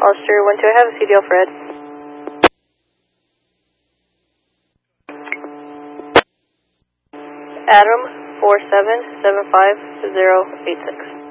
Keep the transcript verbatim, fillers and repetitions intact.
Ulster one two, I have a C D L for Ed. Adam four seven seven five zero eight six.